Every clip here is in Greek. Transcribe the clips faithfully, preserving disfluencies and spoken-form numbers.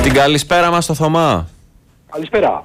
Την καλησπέρα μας στο Θωμά. Καλησπέρα.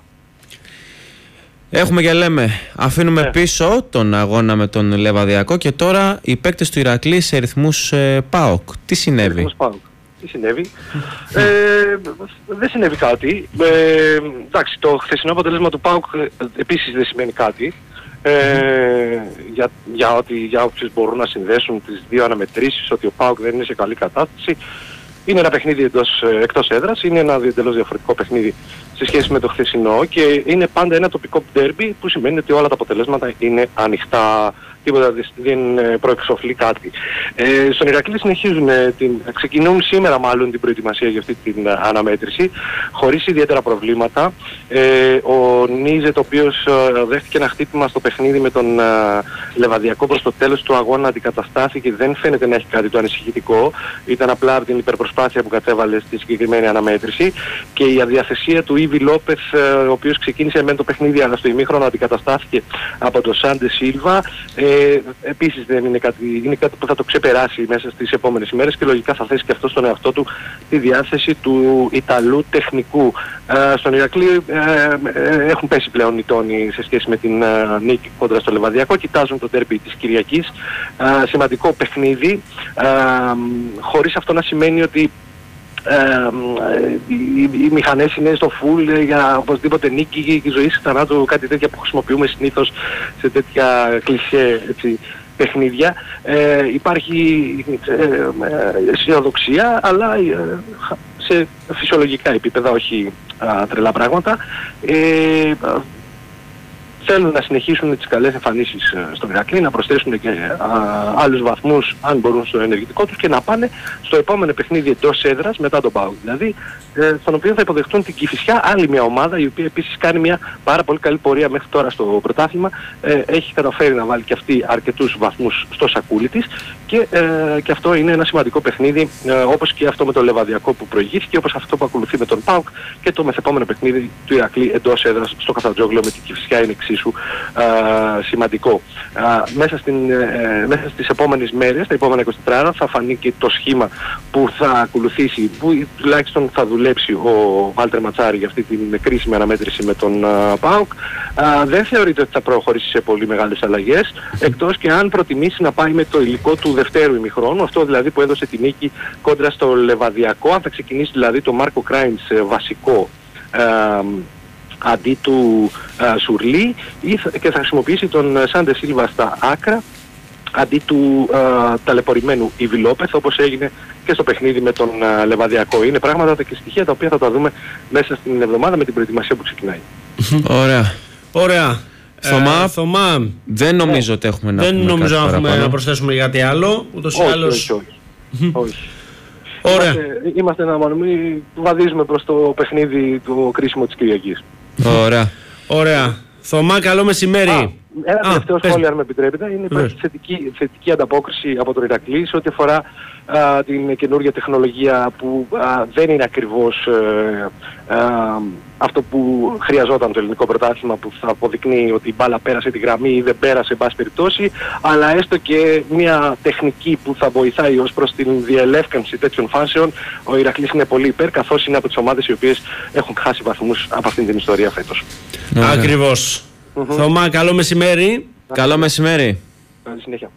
Έχουμε και λέμε, αφήνουμε ναι. πίσω τον αγώνα με τον Λεβαδιακό και τώρα οι παίκτες του Ηρακλή σε ρυθμούς ε, ΠΑΟΚ. Τι συνέβη? ΠΑΟΚ. Τι συνέβη? ε, δεν συνέβη κάτι. Ε, εντάξει, το χθεσινό αποτέλεσμα του ΠΑΟΚ επίσης δεν σημαίνει κάτι. Ε, για, για, ότι, για όποιους μπορούν να συνδέσουν τις δύο αναμετρήσεις, ότι ο ΠΑΟΚ δεν είναι σε καλή κατάσταση. Είναι ένα παιχνίδι εντός, εκτός έδρας, είναι ένα εντελώς διαφορετικό παιχνίδι σε σχέση με το χθεσινό και είναι πάντα ένα τοπικό ντέρμπι που σημαίνει ότι όλα τα αποτελέσματα είναι ανοιχτά, τίποτα δεν προεξοφλεί κάτι. Ε, στον Ηρακλή συνεχίζουν, την, ξεκινούν σήμερα μάλλον την προετοιμασία για αυτή την αναμέτρηση, χωρίς ιδιαίτερα προβλήματα. Ε, ο Νίζετ, ο οποίος δέχτηκε ένα χτύπημα στο παιχνίδι με τον Λεβαδιακό προς το τέλος του αγώνα, αντικαταστάθηκε, δεν φαίνεται να έχει κάτι το ανησυχητικό, ήταν απλά από την υπερπροσπάθεια που κατέβαλε στη συγκεκριμένη αναμέτρηση και η αδιαθεσία του Ήβι Λόπεθ, ο οποίος ξεκίνησε με το παιχνίδι αλλά στο ημίχρονο αντικαταστάθηκε από τον Σάντε Σίλβα. Ε, επίσης δεν είναι κάτι, είναι κάτι που θα το ξεπεράσει μέσα στις επόμενες ημέρες και λογικά θα θέσει και αυτό στον εαυτό του τη διάθεση του Ιταλού τεχνικού. Ε, στον Ηρακλή ε, ε, έχουν πέσει πλέον οι τόνοι σε σχέση με την ε, νίκη κόντρα στο Λεβαδιακό, κοιτάζουν το ντέρμπι της Κυριακής, ε, σημαντικό παιχνίδι, ε, χωρίς αυτό να σημαίνει ότι Ε, οι, οι μηχανές είναι στο full για οπωσδήποτε νίκη και ζωή θανάτου, κάτι τέτοια που χρησιμοποιούμε συνήθως σε τέτοια κλισέ έτσι, παιχνίδια. Ε, υπάρχει ε, αισιοδοξία, αλλά ε, σε φυσιολογικά επίπεδα, όχι α, τρελά πράγματα. Ε, θέλουν να συνεχίσουν τις καλές εμφανίσεις στον Ηρακλή, να προσθέσουν και α, άλλους βαθμούς αν μπορούν στο ενεργητικό τους και να πάνε στο επόμενο παιχνίδι εντός έδρας μετά τον ΠΑΟΚ. Δηλαδή, ε, στον οποίο θα υποδεχτούν την Κηφισιά, άλλη μια ομάδα η οποία επίσης κάνει μια πάρα πολύ καλή πορεία μέχρι τώρα στο πρωτάθλημα. Ε, έχει καταφέρει να βάλει και αυτή αρκετούς βαθμούς στο σακούλι της και, ε, και αυτό είναι ένα σημαντικό παιχνίδι, ε, όπως και αυτό με τον Λεβαδιακό που προηγήθηκε, όπως αυτό που ακολουθεί με τον ΠΑΟΚ και το μεθεπόμενο παιχνίδι του Ηρακλή εντός έδρας στο Καφτατζόγλιο με την Κηφισιά είναι εξίσου α, σημαντικό. Α, μέσα, στην, ε, μέσα στις επόμενες μέρες, τα επόμενα είκοσι τέσσερις ώρα, θα φανεί και το σχήμα που θα ακολουθήσει, που τουλάχιστον θα δουλέψει ο Βάλτερ Ματσάρη για αυτή την κρίσιμη αναμέτρηση με τον α, ΠΑΟΚ. Α, δεν θεωρείται ότι θα προχωρήσει σε πολύ μεγάλες αλλαγές, εκτός και αν προτιμήσει να πάει με το υλικό του δευτέρου ημιχρόνου, αυτό δηλαδή που έδωσε τη νίκη κόντρα στο Λεβαδιακό, αν θα ξεκινήσει δηλαδή το Μάρκο Κράινς βασικό α, αντί του α, Σουρλί ή θα, και θα χρησιμοποιήσει τον Σάντε Σίλβα στα άκρα αντί του α, ταλαιπωρημένου Ήβι Λόπεθ, όπως έγινε και στο παιχνίδι με τον α, Λεβαδιακό. Είναι πράγματα και στοιχεία τα οποία θα τα δούμε μέσα στην εβδομάδα με την προετοιμασία που ξεκινάει. Ωραία. Ωραία. Θωμά, ε, Θωμά, δεν νομίζω ότι έχουμε να, δεν νομίζω κάτι να, έχουμε να προσθέσουμε κάτι άλλο. Ούτως ή άλλως. Όχι, όχι. όχι. Ωραία. Είμαστε, είμαστε να μην βαδίζουμε προς το παιχνίδι το κρίσιμο της Κυριακής. Ωραία. Ωραία. Θωμά, καλό μεσημέρι. Α, ένα Α, τελευταίο πες. σχόλιο, αν με επιτρέπετε, είναι υπάρχει θετική, θετική ανταπόκριση από τον Ηρακλή σε ό,τι αφορά α, την καινούργια τεχνολογία που α, δεν είναι ακριβώς ε, α, αυτό που χρειαζόταν το ελληνικό πρωτάθλημα, που θα αποδεικνύει ότι η μπάλα πέρασε τη γραμμή ή δεν πέρασε, εν πάση περιπτώσει, αλλά έστω και μια τεχνική που θα βοηθάει ως προς την διελεύκανση τέτοιων φάσεων. Ο Ηρακλής είναι πολύ υπέρ, καθώς είναι από τις ομάδες οι οποίες έχουν χάσει βαθμούς από αυτήν την ιστορία φέτος. Ακριβώς. Mm-hmm. Θωμά, καλό μεσημέρι. Καλό μεσημέρι. Καλή συνέχεια.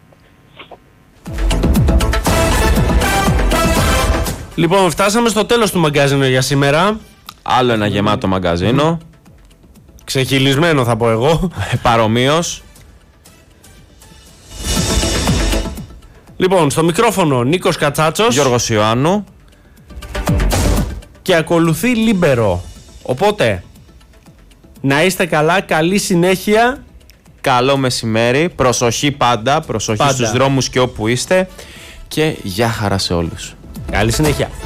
Λοιπόν, φτάσαμε στο τέλος του μαγκάζινο για σήμερα. Άλλο ένα γεμάτο μαγκαζίνο. Ξεχυλισμένο θα πω εγώ. Παρομοίως. Λοιπόν, στο μικρόφωνο Νίκος Κατσάτσος, Γιώργος Ιωάννου. Και ακολουθεί Λίμπερο. Οπότε, να είστε καλά, καλή συνέχεια. Καλό μεσημέρι, προσοχή πάντα, προσοχή Πάντα. στους δρόμους και όπου είστε. Και γεια χαρά σε όλους. Καλή συνέχεια.